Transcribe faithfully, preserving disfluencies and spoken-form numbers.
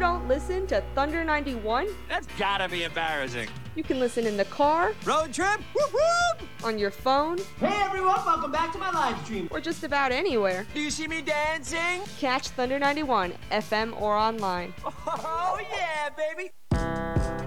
don't listen to Thunder ninety-one? That's gotta be embarrassing. You can listen in the car, road trip, whoop whoop, on your phone. Hey everyone, welcome back to my live stream. Or just about anywhere. Do you see me dancing? Catch Thunder ninety-one, F M or online. Oh yeah, baby.